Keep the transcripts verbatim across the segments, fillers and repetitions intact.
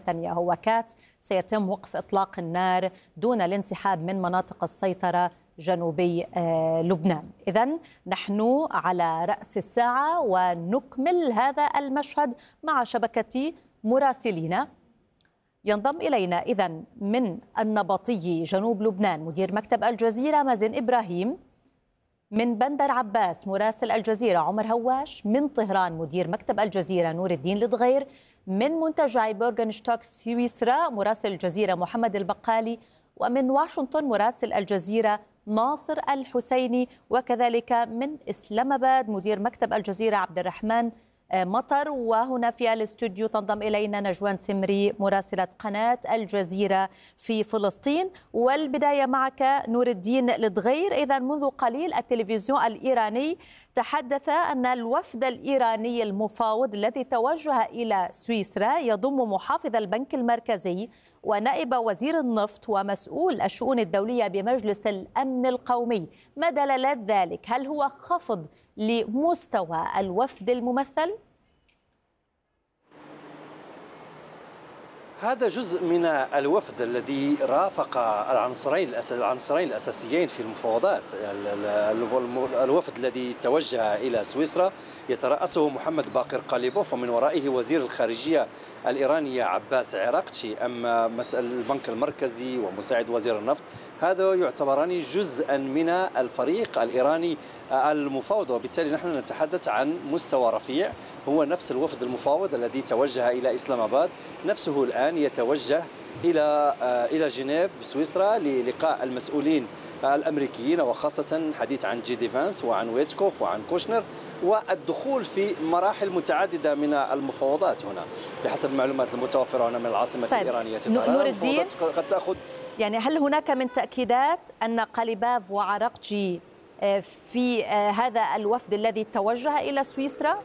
نتنياهو وكاتس سيتم وقف إطلاق النار دون الانسحاب من مناطق السيطرة جنوبي لبنان. إذن نحن على رأس الساعة ونكمل هذا المشهد مع شبكة مراسلينا. ينضم إلينا إذن من النبطي جنوب لبنان مدير مكتب الجزيرة مازن إبراهيم، من بندر عباس مراسل الجزيرة عمر هواش، من طهران مدير مكتب الجزيرة نور الدين لدغير، من منتجع بورغنشتوك سويسرا مراسل الجزيرة محمد البقالي، ومن واشنطن مراسل الجزيرة ناصر الحسيني، وكذلك من إسلام آباد مدير مكتب الجزيرة عبد الرحمن مطر. وهنا في الاستوديو تنضم إلينا نجوان سمري مراسلة قناة الجزيرة في فلسطين. والبداية معك نور الدين لدغير. إذا منذ قليل التلفزيون الإيراني تحدث أن الوفد الإيراني المفاوض الذي توجه إلى سويسرا يضم محافظ البنك المركزي ونائب وزير النفط ومسؤول الشؤون الدولية بمجلس الأمن القومي. ما دلالات ذلك؟ هل هو خفض لمستوى الوفد الممثل؟ هذا جزء من الوفد الذي رافق العنصرين العنصرين الأساسيين في المفاوضات. الوفد الذي توجه إلى سويسرا يترأسه محمد باقر قاليبوف، ومن ورائه وزير الخارجية الإيرانية عباس عراقتشي. أما مسألة البنك المركزي ومساعد وزير النفط هذا يعتبران جزءا من الفريق الإيراني المفاوض، وبالتالي نحن نتحدث عن مستوى رفيع. هو نفس الوفد المفاوض الذي توجه إلى إسلام آباد نفسه الآن يتوجه إلى إلى جنيف بسويسرا للقاء المسؤولين الأمريكيين، وخاصة حديث عن جي دي فانس وعن ويتكوف وعن كوشنر، والدخول في مراحل متعددة من المفاوضات هنا بحسب المعلومات المتوفرة هنا من العاصمة طيب. الإيرانية. نور الدين، قد تأخذ يعني هل هناك من تأكيدات أن قاليباف وعراقتشي في هذا الوفد الذي توجه إلى سويسرا؟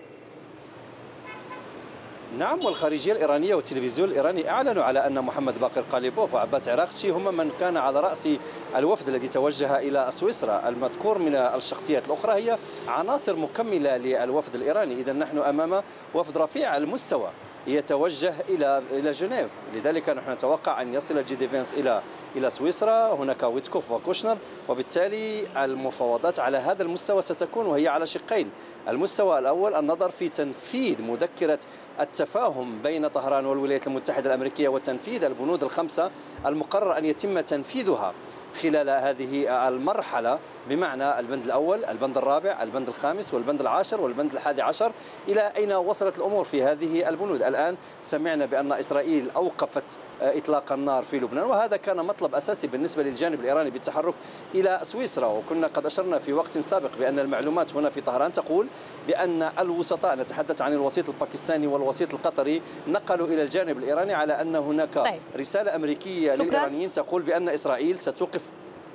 نعم، والخارجية الإيرانية والتلفزيون الإيراني أعلنوا على أن محمد باقر قاليبوف وعباس عراقتشي هم من كان على رأس الوفد الذي توجه إلى سويسرا. المذكور من الشخصيات الأخرى هي عناصر مكملة للوفد الإيراني. إذا نحن أمام وفد رفيع المستوى يتوجه إلى إلى جنيف، لذلك نحن نتوقع أن يصل جي دي فانس إلى إلى سويسرا، هناك ويتكوف وكوشنر، وبالتالي المفاوضات على هذا المستوى ستكون وهي على شقين. المستوى الأول النظر في تنفيذ مذكرة التفاهم بين طهران والولايات المتحدة الأمريكية وتنفيذ البنود الخمسة المقرر أن يتم تنفيذها خلال هذه المرحلة، بمعنى البند الأول، البند الرابع، البند الخامس والبند العاشر والبند الحادي عشر. إلى أين وصلت الأمور في هذه البنود؟ الآن سمعنا بأن إسرائيل أوقفت إطلاق النار في لبنان، وهذا كان مطلب أساسي بالنسبة للجانب الإيراني بالتحرك إلى سويسرا. وكنا قد أشرنا في وقت سابق بأن المعلومات هنا في طهران تقول بأن الوسطاء، نتحدث عن الوسيط الباكستاني والوسيط القطري، نقلوا إلى الجانب الإيراني على أن هناك طيب. رسالة أمريكية شكرا. للإيرانيين تقول بأن إسرائيل ستوقف.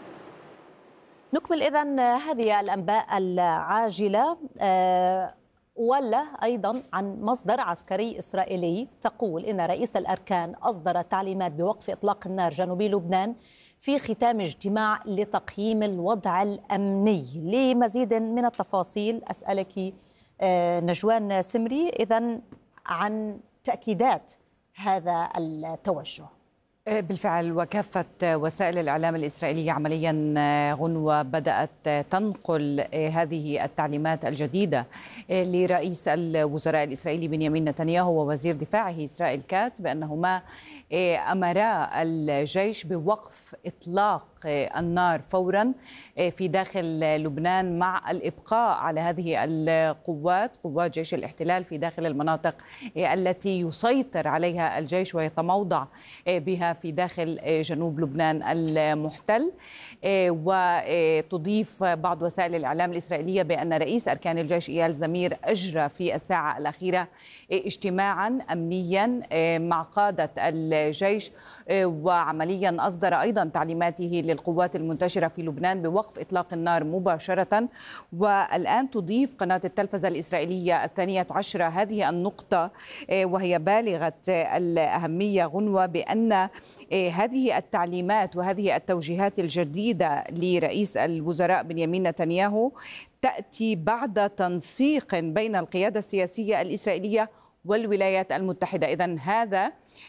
نكمل إذن هذه الأنباء العاجلة أه ولا أيضا عن مصدر عسكري إسرائيلي تقول إن رئيس الأركان أصدر تعليمات بوقف إطلاق النار جنوبي لبنان في ختام اجتماع لتقييم الوضع الأمني. لمزيد من التفاصيل أسألك أه نجوان سمري إذن عن تأكيدات هذا التوجه. بالفعل، وكافة وسائل الإعلام الإسرائيلية عمليا غنوة بدأت تنقل هذه التعليمات الجديدة لرئيس الوزراء الإسرائيلي بنيامين نتنياهو ووزير دفاعه إسرائيل كاتس بأنهما أمرا الجيش بوقف إطلاق النار فورا في داخل لبنان مع الإبقاء على هذه القوات، قوات جيش الاحتلال في داخل المناطق التي يسيطر عليها الجيش ويتموضع بها في داخل جنوب لبنان المحتل. وتضيف بعض وسائل الإعلام الإسرائيلية بأن رئيس أركان الجيش إيال زمير أجرى في الساعة الأخيرة اجتماعا أمنيا مع قادة الجيش، وعمليا أصدر أيضا تعليماته للقوات المنتشرة في لبنان بوقف إطلاق النار مباشرة. والآن تضيف قناة التلفزة الإسرائيلية الثانية عشرة هذه النقطة وهي بالغة الأهمية غنوة، بأن هذه التعليمات وهذه التوجيهات الجديدة لرئيس الوزراء بنيامين نتنياهو تأتي بعد تنسيق بين القيادة السياسية الإسرائيلية والولايات المتحدة. إذن هذا